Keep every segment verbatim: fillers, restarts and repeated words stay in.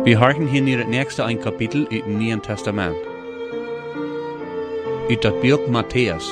Wir horchen hier naar het nächste ein Kapitel uit het Nieuwe Testament. Uit dat boek Matthäus.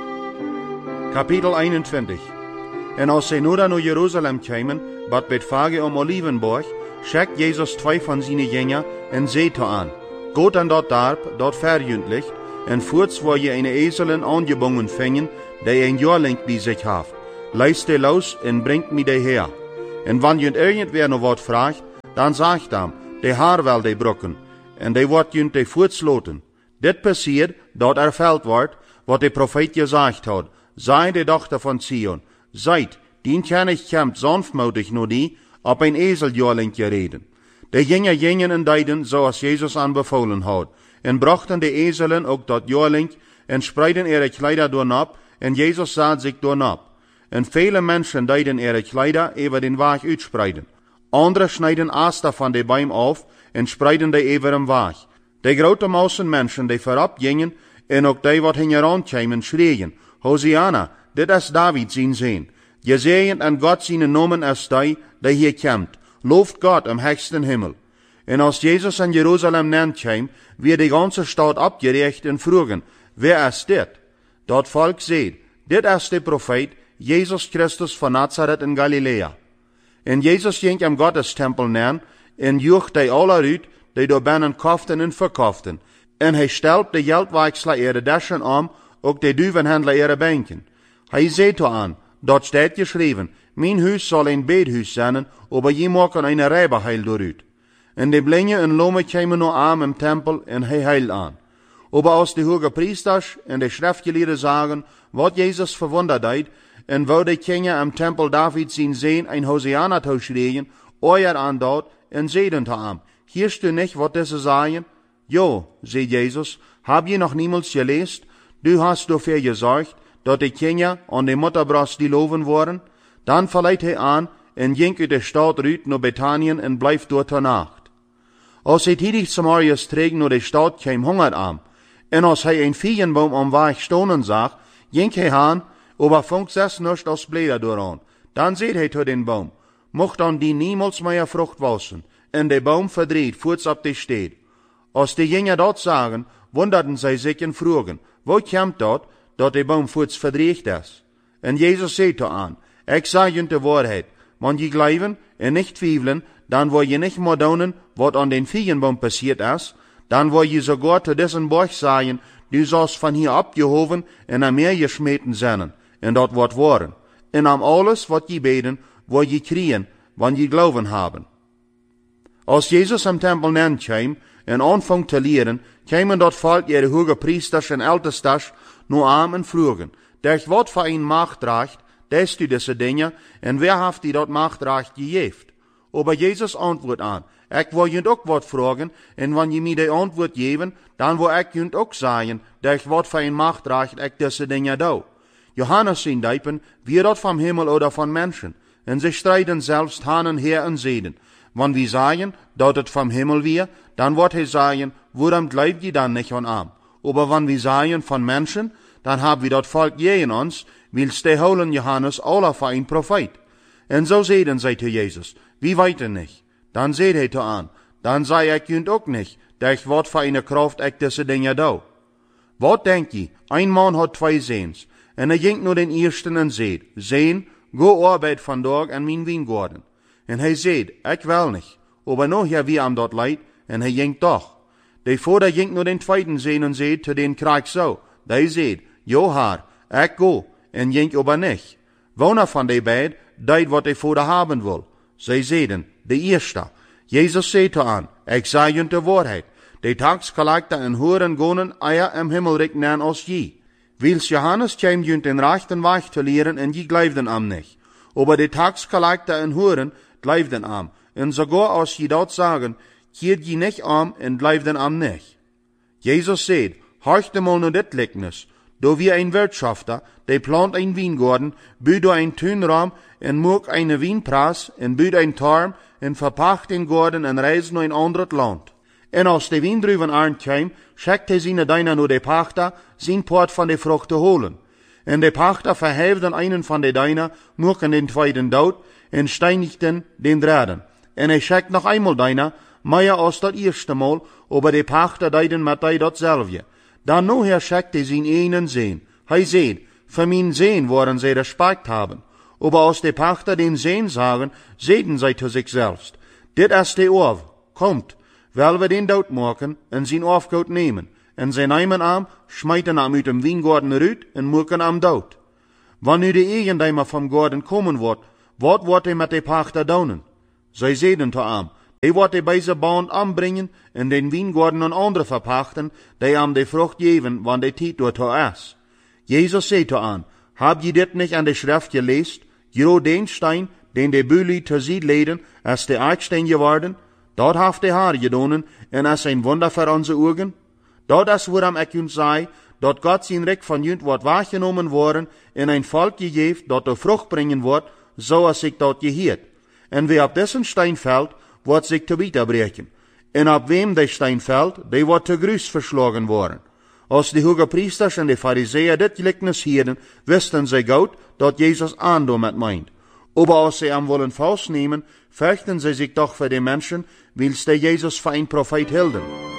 Kapitel eenentwintig. En als zij nu dan naar Jeruzalem kwamen, bad Betfage om Olivenborg, schickt Jezus twee van zijn jengeren en zei te aan: Gaat aan dat dorp, dat verjunt ligt, en voorts waar je een ezelen aangebonden vingen, die een joorling bij zich heeft. Leis die los en brengt me die her. En wanneer je irgendwer nog wat vraagt, dan zegt hem, de haar wel die brokken, en die wordt junt die voortsloten. Dit passiert, dat er veld wordt, wat de profeet gezegd had. Zij de dochter van Sion, zijt, dien knecht komt sanftmoedig naar die, op een ezeljoorlingje reden. De gingen gingen en deden zoals Jezus aanbevolen had, en brachten de ezelen ook dat joorling, en spreidden ihre kleider doornap, en Jezus zat zich doornap. En vele mensen deden ihre kleider over den weg uitspreiden. Anderen snijden aster van de boom af, en spreiden die over hem weg. De grote massa mensen die voorop gingen, en ook die wat hingeraan kwamen, schreeuwen: Hosanna, dit is David zijn zoon. Gezegend en God zijn namen is die, die hier komt. Looft God im hoogsten hemel. En als Jezus in Jeruzalem neerkwam, werd de ganze stad opgericht en vroegen: Wer is dit? Dat volk zei: Dit is de profeet, Jezus Christus van Nazareth in Galilea. En Jezus ging am Gottestempel neer, en joeg die alle uit, die door binnen koften en verkoften. En hij stelt de geldwechselaar ihre daschen om, ook de duivenhandelaar ihre banken. Hij zei toe aan: Dat staat geschreven: Mijn huis zal een bedhuis zijn, aber je maken een rijberheil dooruit. En de blinde en lome kwamen nu aan im tempel, en hij heil aan. Aber als de hoge priesters en de schriftgeleerden zagen wat Jezus verwonderd deed, en wou de kinderen am tempel David zien zien een Hosanna te schreeuwen, oor aan dat, en zeiden te hem: Hierst u niet wat deze zeggen? Jo, zei Jezus, heb je nog niemals gelezen? Du hast dafür gezorgd, dat de kinderen aan de mutterbras die loven worden. Dan verleidt hij aan, en ging uit de stad uit naar Bethanien, en blijft door ter nacht. Als hij tidig Samarias treeg naar de stad kwam hongerd aan, en als hij een vijgenboom om weg stonen zag, ging hij aan, aber vond zes niets als bleder dooraan. Dan zei hij tot den boom: Mocht dan die niemals meer vrucht wassen, en de boom verdreed voorts op de stad. Als de jongeren dat zagen, wonderden zij zich en vroegen: Hoe komt dat, dat de boom voorts verdreed is? En Jezus zei toe aan: Ik zeg je de waarheid, want je geloven en niet twijfelen, dan word je niet meer doen wat aan den vijgenboom passiert is, dan word je sogar te dessen borg zeggen: Du zalst van hier opgehoven en naar meer gesmeten zijn, en dat wordt worden. En aan alles wat je beden, word je kriegen, want je geloven hebben. Als Jezus am tempel neerkwam en aanvang te leren, kwamen dat volk ihre hoge priesters en ältestes nu aan en vroegen: Durch wat voor een machtrecht deest u deze dingen, en wer heeft die dat machtrecht gegeven? Aber Jezus antwoordt aan: Ik wil je ook wat vragen, en wanneer je mij die antwoord geven, dan wil ik je ook zeggen, durch wat voor een machtrecht ik deze dingen doe. Johannes zijn dijpen, wie dat van hemel oder van mensen, en ze strijden zelfs haan en her en zeden. Want wie zeggen dat het van hemel weer, dan wordt hij zeggen: Waarom gelooft je dan niet aan hem? Aber wanneer we zeggen van mensen, dan hebben we dat volk tegen ons, wils de holen Johannes alle voor een profeet. En zo zeiden zij te Jezus: Wie weten niet? Dan zei hij te aan: Dan zei ik je ook niet, durch wat voor een kracht ik deze dingen doe. Wat denk je? Een man had twee zoons, en hij ging naar den eersten en zei: Zoon, go arbeid vandaag in mijn wijngaarden. En hij zei: Ik wil niet. Aber nog ja wie hem dat leidt, en hij ging toch. De vader ging naar den tweeden zoon en zei te den krijg zo. Die zei: Jo haar, ik go, en ging aber niet. Woner van de beid deed wat de vader hebben wil. Zij zeiden: De eerste. Jezus zei te aan: Ik zeg je de waarheid. De taxcollector en hoeren gonen eier im himmelrijk neer als je. Wils Johannes kwam je den rechten weg te leren, en je geloofden hem niet. Aber de taxcollector en hoeren geloofden hem. En sogar als je dat zeggen, keert je niet om en geloofden hem niet. Jezus zei: Horcht mal naar dit lichtnis. Do wie een wirtschafter, die plant een wijngaarden, bouwt door een tuinraam, en maakt een wijnpres, en bouwt een torm, en verpacht den garden en reist naar een ander land. En als de wijndruiven aankwam, schikt hij zijn dienaar naar de pachter, zijn poort van de vrucht te holen. En de pachter verheefde einen van de dienaar, maakten den tweeden dood, en steinigden den derde. En hij schikt nog eenmaal dienaar, maar als dat eerste maal, over de pachter deiden met hij datzelfde. Dan nu herschekt hij zijn enen zeen. Hij zei, voor mijn zeen worden zij respect hebben. Aber als de pachter den zeen zagen, zeiden zij te zichzelf, dit is de oorv, komt, wel we den dood maken en zijn oorvkoot nemen. En zij nemen hem, smijten hem uit de wijngaarden eruit en maken hem dood. Wanneer de eigenaar van garden komen wordt, wat wordt hij met de pachter doen? Zij zeiden te hem, hij wordt de bij zijn band aanbrengen en den wijngaarden aan anderen verpachten, die hem de vrucht geven, wanneer de tijd door is. Jezus zei te hem, heb je dit niet aan de schrift gelezen? Jero den steen, den de bulie te ziet leden, is de eikstein geworden. Dat heeft de Heer gedaan en is een wonder voor onze ogen. Dat is waarom ik u zei, dat God zijn rijk van jullie wordt waargenomen worden en een volk gegeven dat de vrucht brengen wordt, zoals ik dat geheerd. En wie op deze steen valt, wordt zich te bieten breken. En op wem de steen valt, die wordt te gruis verslagen worden. Als de hoge priesters en de fariseeën dit gelijkenis hielden, wisten zij goed dat Jezus aandom met meint. Aber als zij hem willen vastnemen, fürchten zij zich toch voor de mensen, wils de Jezus voor een profeet hielden.